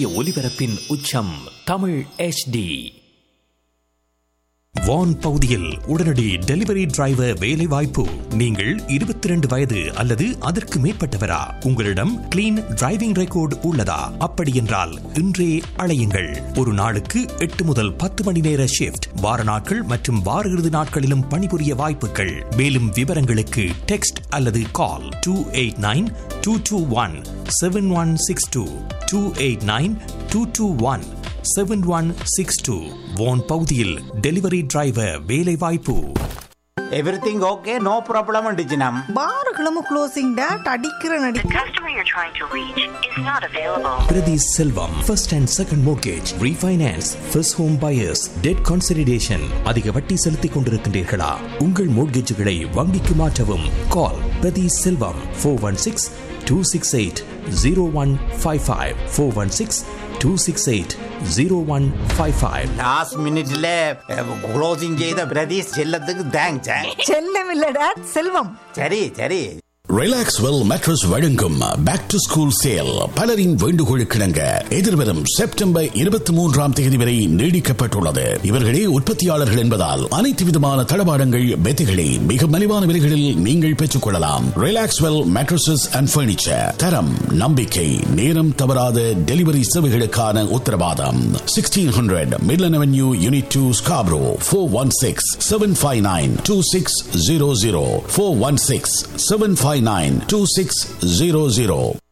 ஒலிபரப்பின் உச்சம் தமிழ் HD. வான் பகுதியில் உடனடி டெலிவரி டிரைவர் வேலை வாய்ப்பு. நீங்கள் 22 வயது அல்லது அதற்கு மேற்பட்டவரா? உங்களிடம் கிளீன் டிரைவிங் ரெக்கார்டு உள்ளதா? அப்படி என்றால் இன்றே அழையுங்கள். ஒரு நாளுக்கு 8 முதல் 10 மணி நேர ஷிப்ட், வார நாட்கள் மற்றும் வார இறுதி நாட்களிலும் பணிபுரிய வாய்ப்புகள். மேலும் விவரங்களுக்கு டெக்ஸ்ட் அல்லது கால் 289-221-7162 289-221-7162. வான் பகுதியில் டெலிவரி டிரைவர் வேலை வாய்ப்பு. Everything okay, no problem டிஜினம். பார்களும் closing date அடிக்கிற நடி. The customer you're trying to reach is not available. Priti Selvam, first and second mortgage, refinance, first home buyers, debt consolidation. அதிக வட்டி செலுத்திக் கொண்டிருக்கின்றீர்களா? உங்கள் மோட்கேஜுகளை வங்கிக்கு மாற்றவும். கால் பிரதி செல்வம் 416-268-0155 416-268-0155. லாஸ்ட் மினிட்ல க்ளோசிங் செய்த பிரதீஷ் செல்லத்துக்கு தேங்க்ஸ். செல்லம் இல்ல டேட் செல்வம். சரி சரி. ரிலாக்ஸ்வெல் மேட்ரஸ் வழங்கும் பேக் டு ஸ்கூல் சேல். பலரின் வேண்டுகோளுக்கிணங்க எதிர்வரும் செப்டம்பர் 23ஆம் தேதி வரை நீடிக்கப்பட்டுள்ளது. இவர்களே உற்பத்தியாளர்கள் என்பதால் அனைத்து விதமான தளபாடங்கள், பெத்திகளை மிக மலிவான விலைகளில் நீங்கள் பெற்றுக் கொள்ளலாம். Relaxwell mattresses and furniture. தரம், நம்பிக்கை, நேரம் தவறாத டெலிவரி சேவைகளுக்கான உத்தரவாதம். 1600 Midland Avenue, Unit 2, Scarborough. 416-759-2600 416-759-2600.